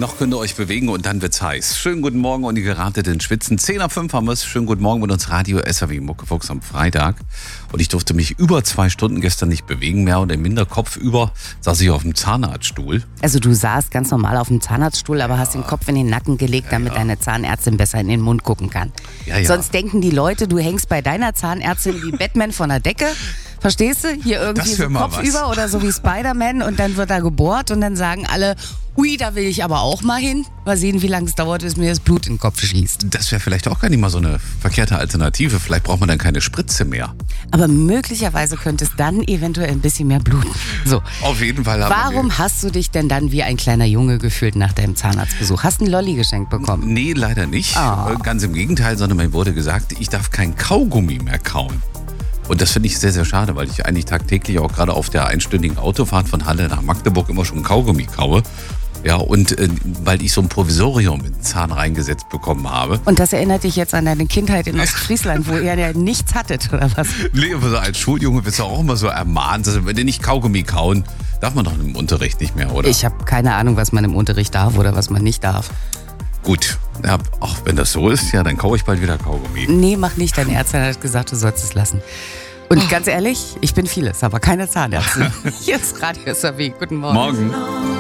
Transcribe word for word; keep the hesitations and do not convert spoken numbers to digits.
Noch könnt ihr euch bewegen und dann wird's heiß. Schönen guten Morgen und ihr geratet in Schwitzen. zehn nach fünf haben wir es. Schönen guten Morgen mit uns Radio S R W Muckefuchs am Freitag. Und ich durfte mich über zwei Stunden gestern nicht bewegen, mehr oder minder kopfüber saß ich auf dem Zahnarztstuhl. Also du saßt ganz normal auf dem Zahnarztstuhl, aber hast den Kopf in den Nacken gelegt, damit ja. deine Zahnärztin besser in den Mund gucken kann. Ja, ja. Sonst denken die Leute, du hängst bei deiner Zahnärztin wie Batman von der Decke. Verstehst du? Hier irgendwie so kopfüber oder so wie Spider-Man und dann wird da gebohrt und dann sagen alle, ui, da will ich aber auch mal hin. Mal sehen, wie lange es dauert, bis mir das Blut in den Kopf schießt. Das wäre vielleicht auch gar nicht mal so eine verkehrte Alternative. Vielleicht braucht man dann keine Spritze mehr. Aber möglicherweise könnte es dann eventuell ein bisschen mehr bluten. So. Auf jeden Fall. Haben Warum wir hast du dich denn dann wie ein kleiner Junge gefühlt nach deinem Zahnarztbesuch? Hast du einen Lolli geschenkt bekommen? Nee, leider nicht. Oh. Ganz im Gegenteil, sondern mir wurde gesagt, ich darf kein Kaugummi mehr kauen. Und das finde ich sehr, sehr schade, weil ich eigentlich tagtäglich auch gerade auf der einstündigen Autofahrt von Halle nach Magdeburg immer schon Kaugummi kaue. Ja, und äh, weil ich so ein Provisorium in den Zahn reingesetzt bekommen habe. Und das erinnert dich jetzt an deine Kindheit in Ostfriesland, wo ihr ja nichts hattet, oder was? Nee, aber so als Schuljunge wirst du auch immer so ermahnt. Also, wenn die nicht Kaugummi kauen, darf man doch im Unterricht nicht mehr, oder? Ich habe keine Ahnung, was man im Unterricht darf oder was man nicht darf. Gut, ja, auch wenn das so ist, ja, dann kaue ich bald wieder Kaugummi. Nee, mach nicht. Deine Ärztin hat gesagt, du sollst es lassen. Und ganz ehrlich, ich bin vieles, aber keine Zahnärztin. Hier ist Radio S R W. Guten Morgen. Morgen.